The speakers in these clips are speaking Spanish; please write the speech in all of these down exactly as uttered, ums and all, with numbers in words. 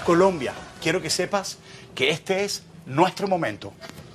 Colombia, quiero que sepas que este es nuestro momento.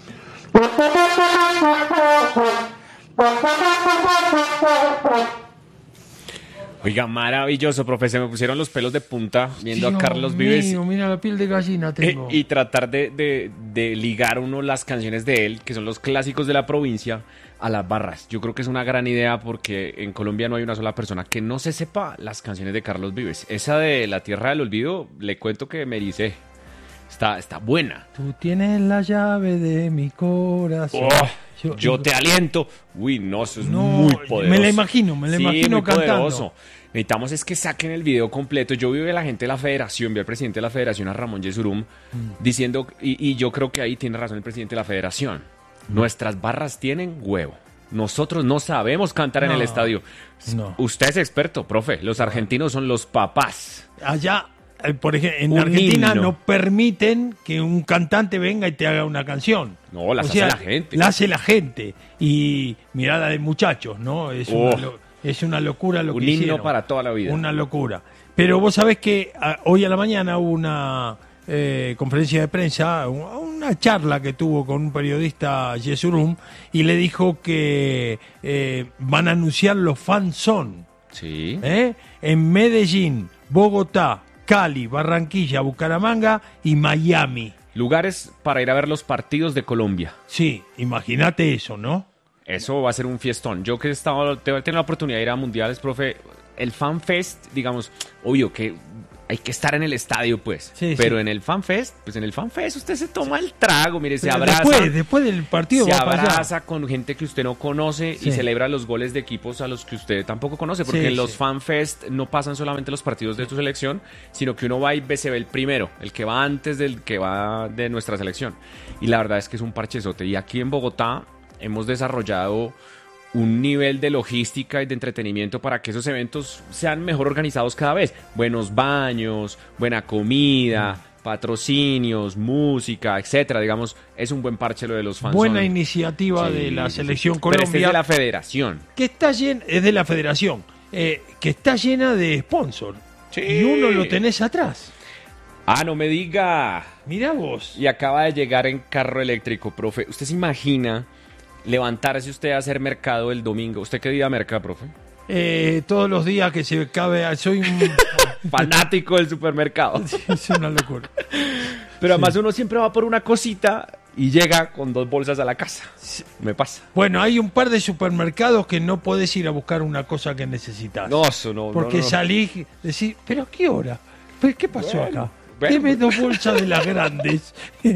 Oiga, maravilloso, profe, se me pusieron los pelos de punta viendo Dios a Carlos Vives. mío, mira la piel de gallina tengo. Eh, y tratar de, de, de ligar uno las canciones de él, que son los clásicos de la provincia, a las barras. Yo creo que es una gran idea porque en Colombia no hay una sola persona que no se sepa las canciones de Carlos Vives. Esa de La Tierra del Olvido, le cuento que me ericé. Está, está buena. Tú tienes la llave de mi corazón. Oh, yo, yo te aliento. Uy, no, eso es no, muy poderoso. Me la imagino, me la sí, imagino muy cantando. Poderoso. Necesitamos es que saquen el video completo. Yo vi a la gente de la federación, vi al presidente de la federación, a Ramón Yesurum, mm. diciendo, y, y yo creo que ahí tiene razón el presidente de la federación, mm. nuestras barras tienen huevo. Nosotros no sabemos cantar no, en el estadio. No. Usted es experto, profe. Los argentinos son los papás. Allá, por ejemplo, en un Argentina himno. No permiten que un cantante venga y te haga una canción. No, las o sea, hace la gente. La hace la gente. Y mirá la de muchachos, ¿no? Es, oh. una, es una locura lo un que himno hicieron. Para toda la vida. Una locura. Pero vos sabés que a, hoy a la mañana hubo una eh, conferencia de prensa, una charla que tuvo con un periodista, Yesurum, y le dijo que eh, van a anunciar los fanzón. Sí. ¿Eh? En Medellín, Bogotá, Cali, Barranquilla, Bucaramanga y Miami. Lugares para ir a ver los partidos de Colombia. Sí, imagínate eso, ¿no? Eso va a ser un fiestón. Yo que he estado, tengo la oportunidad de ir a mundiales, profe, el Fan Fest, digamos, obvio que hay que estar en el estadio, pues. Sí, pero sí. en el Fan Fest, pues en el Fan Fest usted se toma el trago, mire, pero se abraza. Después, después del partido se va abraza para con gente que usted no conoce sí. y celebra los goles de equipos a los que usted tampoco conoce, porque sí, en los sí. Fan Fest no pasan solamente los partidos de tu selección, sino que uno va y se ve el primero, el que va antes del que va de nuestra selección. Y la verdad es que es un parchezote. Y aquí en Bogotá hemos desarrollado un nivel de logística y de entretenimiento para que esos eventos sean mejor organizados cada vez. Buenos baños, buena comida, mm. patrocinios, música, etcétera. Digamos, es un buen parche lo de los fans. Buena iniciativa sí, de la Selección sí. Colombia. Pero este es de la federación. Que está llena, es de la federación, eh, que está llena de sponsor. Sí. Y uno lo tenés atrás. Ah, no me diga. Mirá vos. Y acaba de llegar en carro eléctrico, profe. ¿Usted se imagina levantarse usted a hacer mercado el domingo? ¿Usted qué día merca, profe? Eh, todos los días que se cabe. Soy un fanático del supermercado. Sí, es una locura. Pero además sí. uno siempre va por una cosita y llega con dos bolsas a la casa. Sí. Me pasa. Bueno, hay un par de supermercados que no podés ir a buscar una cosa que necesitas. No, eso no. Porque no, no. salís y decís, ¿pero a qué hora? ¿Qué pasó bueno. acá? Deme dos bolsas de las grandes.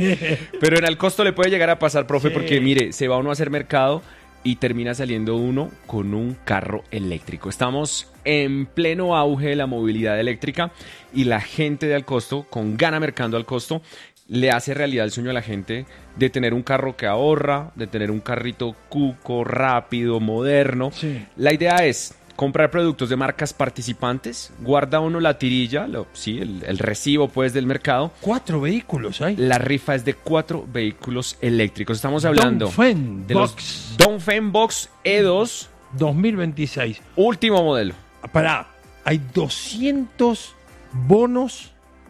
Pero en el costo le puede llegar a pasar, profe, sí. porque mire, se va uno a hacer mercado y termina saliendo uno con un carro eléctrico. Estamos en pleno auge de la movilidad eléctrica y la gente de Alcosto, con Gana Mercando Alcosto, le hace realidad el sueño a la gente de tener un carro que ahorra, de tener un carrito cuco, rápido, moderno. Sí. La idea es comprar productos de marcas participantes, guarda uno la tirilla, lo, sí, el, el recibo pues del mercado. Cuatro vehículos hay. La rifa es de cuatro vehículos eléctricos. Estamos hablando Dongfeng de Box. los Dongfeng Box E dos dos mil veintiséis. Último modelo. Pará, hay doscientos bonos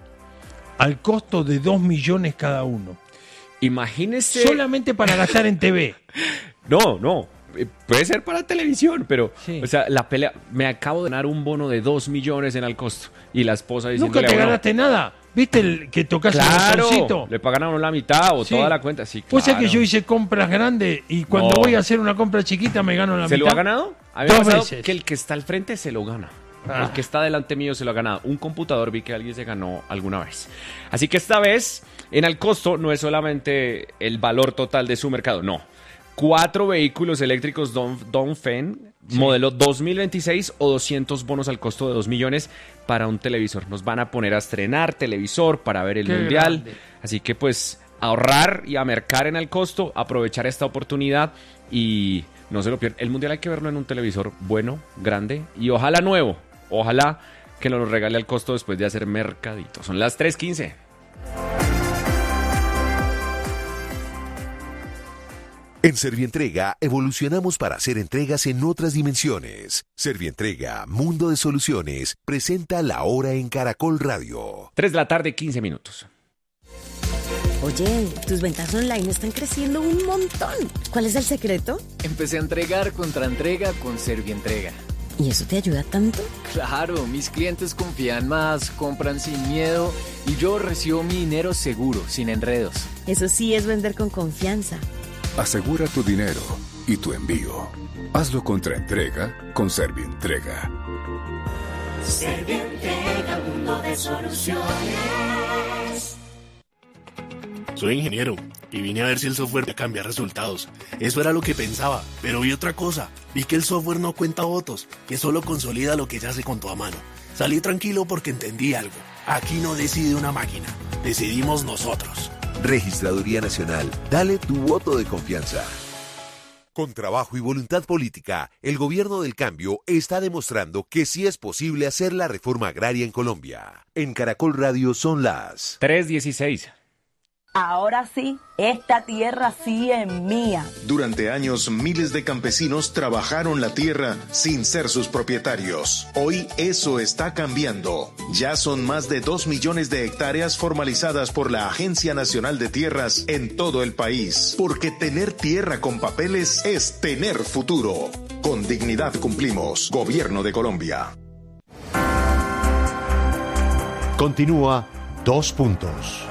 al costo de dos millones cada uno. Imagínese. Solamente para gastar en T V. No, no. Puede ser para televisión, pero sí. o sea, la pelea, me acabo de ganar un bono de dos millones en Alcosto y la esposa diciendo nunca te ganaste nada. ¿Viste el que tocas claro, el botoncito? Le pagan a uno la mitad o sí. toda la cuenta, sí, claro. Pues es que yo hice compras grandes y cuando no. voy a hacer una compra chiquita me gano la ¿Se mitad. lo ha ganado? A mí Dos me ha pasado veces. que el que está al frente se lo gana. Ah. El que está delante mío se lo ha ganado. Un computador vi que alguien se ganó alguna vez. Así que esta vez, en Alcosto, no es solamente el valor total de su mercado, no. Cuatro vehículos eléctricos Dongfeng, sí. modelo dos mil veintiséis o doscientos bonos al costo de dos millones para un televisor. Nos van a poner a estrenar televisor para ver el Qué mundial. Grande. Así que pues ahorrar y a mercar en Alcosto, aprovechar esta oportunidad y no se lo pierdan. El mundial hay que verlo en un televisor bueno, grande y ojalá nuevo. Ojalá que nos lo regale al costo después de hacer mercadito. Son las tres quince. En Servientrega evolucionamos para hacer entregas en otras dimensiones. Servientrega, Mundo de Soluciones, presenta La Hora en Caracol Radio. tres de la tarde, quince minutos. Oye, tus ventas online están creciendo un montón. ¿Cuál es el secreto? Empecé a entregar contra entrega con Servientrega. ¿Y eso te ayuda tanto? Claro, mis clientes confían más, compran sin miedo y yo recibo mi dinero seguro, sin enredos. Eso sí es vender con confianza. Asegura tu dinero y tu envío. Hazlo contra entrega con Servientrega. Servientrega, mundo de soluciones. Soy ingeniero y vine a ver si el software me cambia resultados. Eso era lo que pensaba, pero vi otra cosa. Vi que el software no cuenta votos, que solo consolida lo que ya se contó a mano. Salí tranquilo porque entendí algo. Aquí no decide una máquina, decidimos nosotros. Registraduría Nacional, dale tu voto de confianza. Con trabajo y voluntad política, el gobierno del cambio está demostrando que sí es posible hacer la reforma agraria en Colombia. En Caracol Radio son las tres dieciséis. Ahora sí, esta tierra sí es mía. Durante años, miles de campesinos trabajaron la tierra sin ser sus propietarios. Hoy eso está cambiando. Ya son más de dos millones de hectáreas formalizadas por la Agencia Nacional de Tierras en todo el país. Porque tener tierra con papeles es tener futuro. Con dignidad cumplimos. Gobierno de Colombia. Continúa Dos Puntos.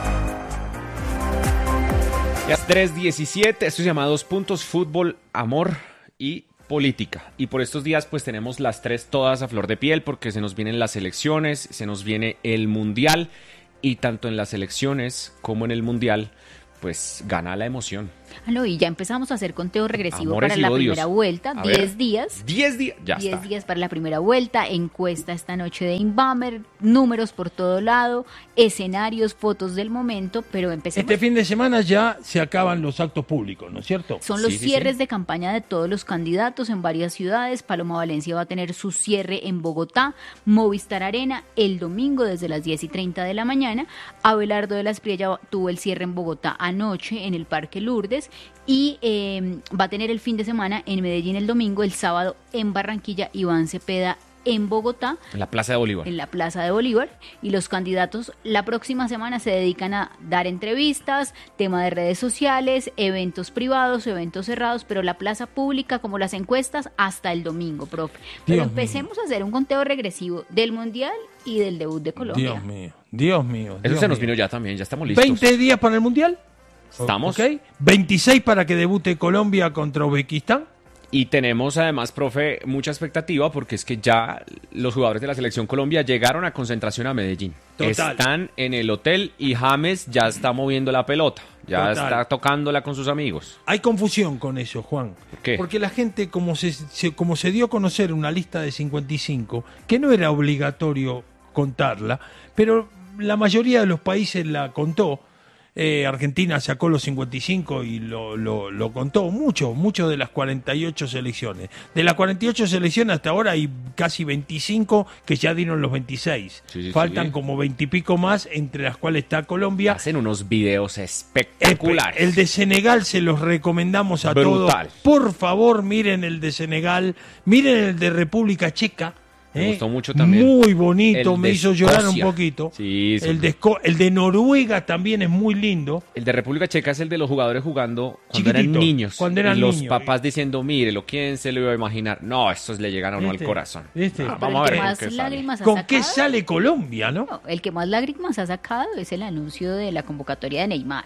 tres diecisiete, esto se llama Dos Puntos, fútbol, amor y política. Y por estos días pues tenemos las tres todas a flor de piel porque se nos vienen las elecciones, se nos viene el mundial y tanto en las elecciones como en el mundial pues gana la emoción. Ah, no, y ya empezamos a hacer conteo regresivo Amores para y la odios. primera vuelta, A diez ver, días. diez días, ya diez está. días para la primera vuelta, encuesta esta noche de Inbamer, números por todo lado, escenarios, fotos del momento, pero empecemos. Este fin de semana ya se acaban los actos públicos, ¿no es cierto? Son los Sí, sí, cierres sí. de campaña de todos los candidatos en varias ciudades. Paloma Valencia va a tener su cierre en Bogotá, Movistar Arena el domingo desde las diez y treinta de la mañana. Abelardo de la Espriella tuvo el cierre en Bogotá anoche en el Parque Lourdes y eh, va a tener el fin de semana en Medellín el domingo, el sábado en Barranquilla, Iván Cepeda en Bogotá, En la Plaza de Bolívar. en la Plaza de Bolívar, y los candidatos la próxima semana se dedican a dar entrevistas, tema de redes sociales, eventos privados, eventos cerrados, pero la plaza pública como las encuestas hasta el domingo, profe. Pero Dios empecemos a hacer un conteo regresivo del Mundial y del debut de Colombia. Dios mío, Dios mío. Eso Dios se nos mío. vino ya también, ya estamos listos. veinte días para el Mundial. Estamos. ¿Ok? veintiséis para que debute Colombia contra Uzbekistán. Y tenemos además, profe, mucha expectativa porque es que ya los jugadores de la Selección Colombia llegaron a concentración a Medellín. Total. Están en el hotel y James ya está moviendo la pelota, ya Total. está tocándola con sus amigos. Hay confusión con eso, Juan. ¿Por qué? Porque la gente, como se, se- como se dio a conocer una lista de cincuenta y cinco, que no era obligatorio contarla, pero la mayoría de los países la contó. Eh, Argentina sacó los cincuenta y cinco y lo, lo, lo contó mucho, mucho de las cuarenta y ocho selecciones. De las cuarenta y ocho selecciones hasta ahora hay casi veinticinco que ya dieron los veintiséis. Sí, sí, Faltan sí. como veinte y pico más, entre las cuales está Colombia. Hacen unos videos espectaculares. El de Senegal se los recomendamos a Brutal. todos. Por favor, miren el de Senegal, miren el de República Checa. Me ¿eh? gustó mucho también. Muy bonito, El me de hizo llorar un Escocia. poquito. Sí, sí. El de, Esco- el de Noruega también es muy lindo. El de República Checa es el de los jugadores jugando cuando eran Chiquitito, niños. cuando eran y los niños. papás diciendo, mírelo, ¿quién se lo iba a imaginar? No, estos le llegan a uno ¿Viste? al corazón. ¿Viste? Ah, Pero vamos a el ver que con más qué sale. lágrimas ha ¿Con qué sacado- sale Colombia, no? No, el que más lágrimas ha sacado es el anuncio de la convocatoria de Neymar.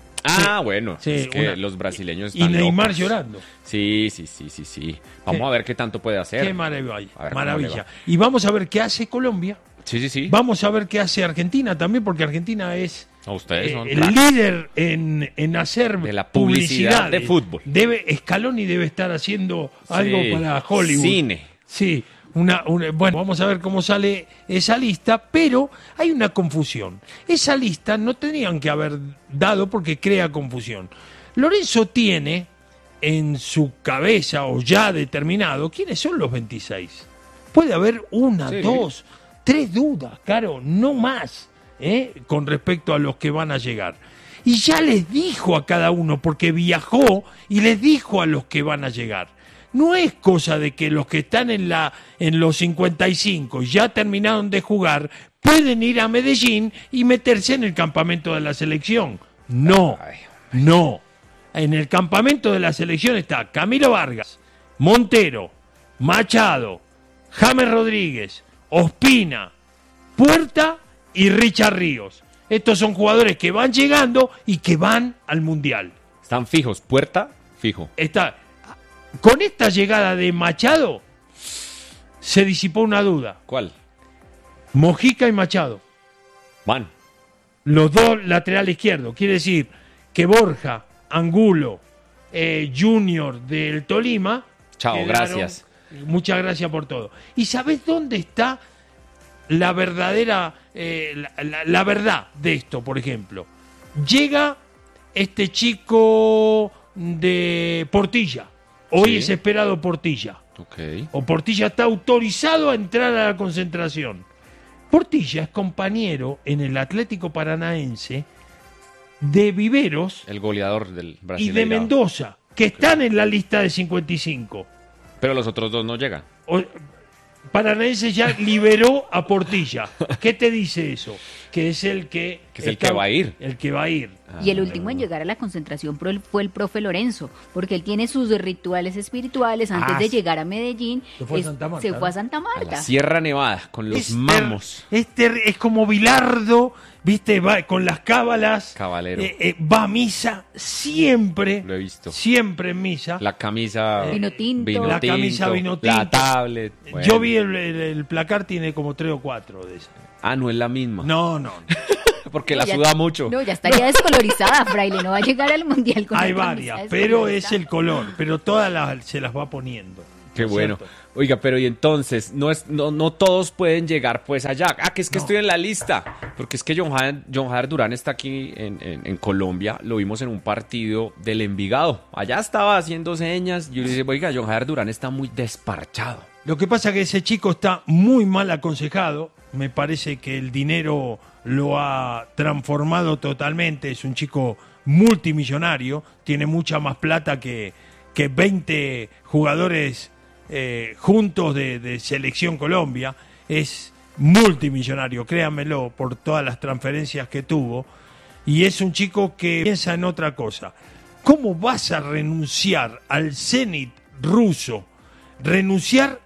Ah, bueno, Sí, es que una- los brasileños Y están Neymar locos. llorando. Sí, sí, sí, sí, sí. Vamos Sí. a ver qué tanto puede hacer. Qué maravilla. A ver cómo le maravilla. va. Y vamos a ver qué hace Colombia. Sí, sí, sí. Vamos a ver qué hace Argentina también, porque Argentina es A ustedes eh, son el cracks. líder en, en hacer De la publicidad publicidades. de fútbol. Debe, Scaloni debe estar haciendo algo Sí. para Hollywood. Cine. Sí. Una, una- bueno, vamos a ver cómo sale esa lista, pero hay una confusión. Esa lista no tenían que haber dado porque crea confusión. Lorenzo tiene en su cabeza o ya determinado quiénes son los veintiséis. Puede haber una, Sí. dos, tres dudas, claro, no más, ¿eh? Con respecto a los que van a llegar. y ya les dijo a cada uno, porque viajó y les dijo a los que van a llegar. No es cosa de que los que están en, la, en los cincuenta y cinco y ya terminaron de jugar, pueden ir a Medellín y meterse en el campamento de la selección. No, no. En el campamento de la selección está Camilo Vargas, Montero, Machado, James Rodríguez, Ospina, Puerta y Richard Ríos. Estos son jugadores que van llegando y que van al Mundial. Están fijos. Puerta, fijo. Está... Con esta llegada de Machado, se disipó una duda. ¿Cuál? Mojica y Machado. Van. Los dos laterales izquierdos. Quiere decir que Borja, Angulo, eh, Junior del Tolima. Chao, quedaron, gracias. Muchas gracias por todo. ¿Y sabés dónde está la verdadera, eh, la, la, la verdad de esto, por ejemplo? Llega este chico de Portilla. Hoy Sí. es esperado Portilla. Okay. O Portilla está autorizado a entrar a la concentración. Portilla es compañero en el Atlético Paranaense de Viveros El goleador del y Brasil. de Mendoza, que están en la lista de cincuenta y cinco. Pero los otros dos no llegan. O- Paranaense ya liberó a Portilla. ¿Qué te dice eso? Que es el que... Que es el que va a ir. El que va a ir. Y el último en llegar a la concentración fue el- fue el profe Lorenzo, porque él tiene sus rituales espirituales antes Ah, de sí. llegar a Medellín. Se fue a es- Santa Marta, se fue a ¿no? Santa A Marta. la Sierra Nevada, con los Es ter- mamos. Es, ter- es como Bilardo, ¿viste? Va con las cábalas. Cabalero. eh, eh, va a misa siempre. Lo he visto. Siempre en misa. La camisa... Vino tinto. vino La camisa tinto, vino La tinto. tablet. bueno. Yo vi el, el- el placar, tiene como tres o cuatro de esas. Ah, no es la misma. No, no. Porque la Ya- suda mucho. No, ya estaría descolorizada, Fraile, no va a llegar al Mundial con Hay la camisa varias, pero es descolorizada. el color. Pero todas las, se las va poniendo. Qué ¿no es bueno. cierto? Oiga, pero y entonces, no es, no, no todos pueden llegar pues allá. Ah, que es que No. estoy en la lista. Porque es que John Jader, John Jader Durán está aquí en, en- en Colombia. Lo vimos en un partido del Envigado. Allá estaba haciendo señas. Yo le dije, oiga, John Jader Durán está muy desparchado. Lo que pasa es que ese chico está muy mal aconsejado. Me parece que el dinero lo ha transformado totalmente. Es un chico multimillonario. Tiene mucha más plata que, que veinte jugadores eh, juntos de, de Selección Colombia. Es multimillonario, créanmelo, por todas las transferencias que tuvo. Y es un chico que piensa en otra cosa. ¿Cómo vas a renunciar al Zenit ruso? Renunciar,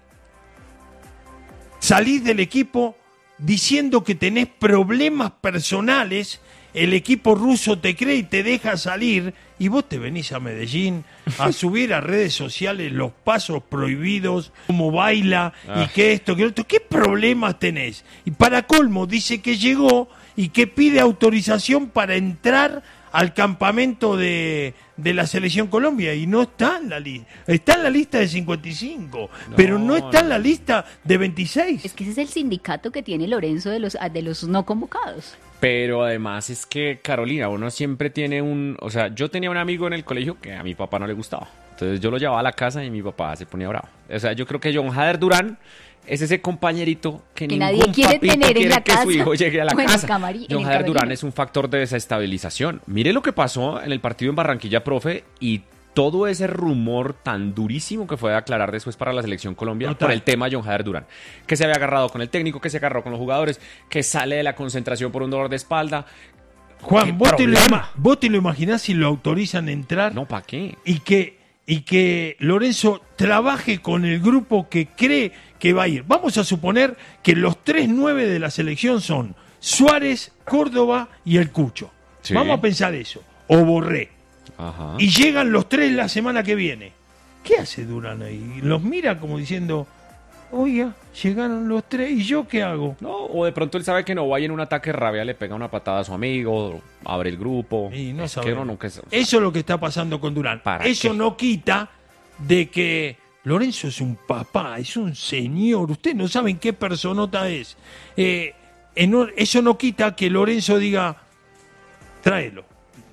salir del equipo diciendo que tenés problemas personales, el equipo ruso te cree y te deja salir, y vos te venís a Medellín a subir a redes sociales los pasos prohibidos, cómo baila, Ah. y que esto, que lo otro. ¿Qué problemas tenés? Y para colmo, dice que llegó y que pide autorización para entrar al campamento de, de la Selección Colombia, y no está en la lista. Está en la lista de cincuenta y cinco, No, pero no está en no. la lista de veintiséis. Es que ese es el sindicato que tiene Lorenzo de los, de los no convocados. Pero además es que, Carolina, uno siempre tiene un... O sea, yo tenía un amigo en el colegio que a mi papá no le gustaba. Entonces yo lo llevaba a la casa y mi papá se ponía bravo. O sea, yo creo que John Jader Durán es ese compañerito que, Que ningún nadie quiere papito tener en quiere la que casa su hijo llegue a la o en el casa. camari- en John el Jader camerino. Durán es un factor de desestabilización. Mire lo que pasó en el partido en Barranquilla, profe, y todo ese rumor tan durísimo que fue a aclarar después para la Selección Colombia Total. por el tema John Jader Durán. Que se había agarrado con el técnico, que se agarró con los jugadores, que sale de la concentración por un dolor de espalda. Juan, ¿Qué ¿vos te, lo, problema? ima- vos te lo imaginás si lo autorizan a entrar No, ¿para qué? y que, y que Lorenzo trabaje con el grupo que cree que va a ir? Vamos a suponer que los tres nueve de la selección son Suárez, Córdoba y el Cucho. Sí. Vamos a pensar eso. O Borré. Ajá. Y llegan los tres la semana que viene. ¿Qué hace Durán ahí? Los mira como diciendo, oiga, llegaron los tres, ¿y yo qué hago? No, o de pronto él sabe que no vaya en un ataque de rabia, le pega una patada a su amigo, abre el grupo. Y no es que sabemos. uno nunca... es- Eso es lo que está pasando con Durán. ¿Para Eso qué? no quita de que Lorenzo es un papá, es un señor. Ustedes no saben qué personota es. Eh, en- eso no quita que Lorenzo diga, tráelo.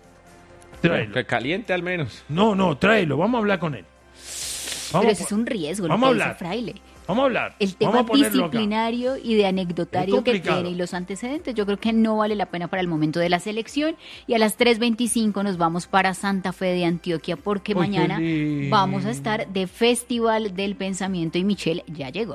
Tráelo. Que caliente al menos. No, no, tráelo. Vamos a hablar con él. Pero Vamos, ese es un riesgo. lo vamos a que dice hablar. Fraile. Vamos Vamos a hablar. El tema Vamos a ponerlo disciplinario acá. Y de anecdotario que tiene y los antecedentes, yo creo que no vale la pena para el momento de la selección. Y a las tres veinticinco nos vamos para Santa Fe de Antioquia porque Uy, mañana vamos a estar de Festival del Pensamiento y Michelle ya llegó.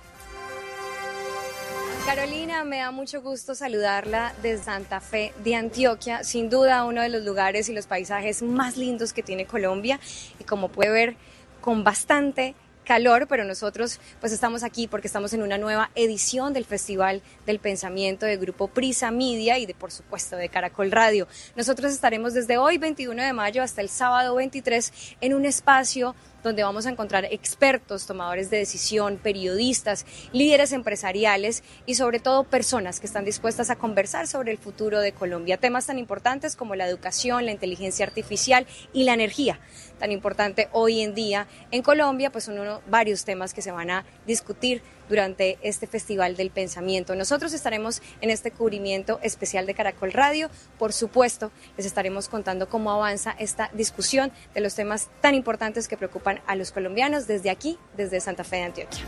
Carolina, me da mucho gusto saludarla desde Santa Fe de Antioquia, sin duda uno de los lugares y los paisajes más lindos que tiene Colombia y como puede ver con bastante calor, pero nosotros pues estamos aquí porque estamos en una nueva edición del Festival del Pensamiento de Grupo Prisa Media y de por supuesto de Caracol Radio. Nosotros estaremos desde hoy veintiuno de mayo hasta el sábado veintitrés en un espacio donde vamos a encontrar expertos, tomadores de decisión, periodistas, líderes empresariales y sobre todo personas que están dispuestas a conversar sobre el futuro de Colombia. Temas tan importantes como la educación, la inteligencia artificial y la energía, tan importante hoy en día en Colombia, pues son uno, varios temas que se van a discutir durante este Festival del Pensamiento. Nosotros estaremos en este cubrimiento especial de Caracol Radio. Por supuesto, les estaremos contando cómo avanza esta discusión de los temas tan importantes que preocupan a los colombianos desde aquí, desde Santa Fe de Antioquia.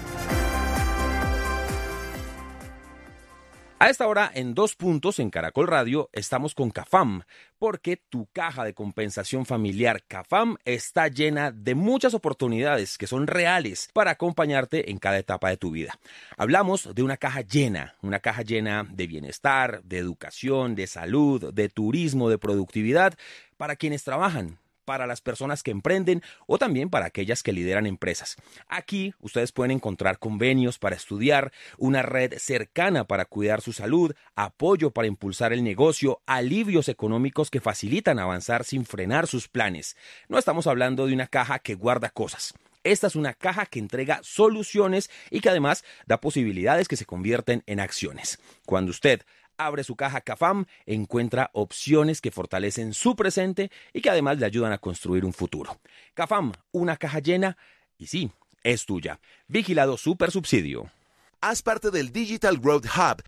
A esta hora, en Dos Puntos, en Caracol Radio, estamos con CAFAM, porque tu caja de compensación familiar CAFAM está llena de muchas oportunidades que son reales para acompañarte en cada etapa de tu vida. Hablamos de una caja llena, una caja llena de bienestar, de educación, de salud, de turismo, de productividad, para quienes trabajan, para las personas que emprenden o también para aquellas que lideran empresas. Aquí ustedes pueden encontrar convenios para estudiar, una red cercana para cuidar su salud, apoyo para impulsar el negocio, alivios económicos que facilitan avanzar sin frenar sus planes. No estamos hablando de una caja que guarda cosas. Esta es una caja que entrega soluciones y que además da posibilidades que se convierten en acciones. Cuando usted abre su caja CAFAM, encuentra opciones que fortalecen su presente y que además le ayudan a construir un futuro. CAFAM, una caja llena y sí, es tuya. Vigilado Supersubsidio. Haz parte del Digital Growth Hub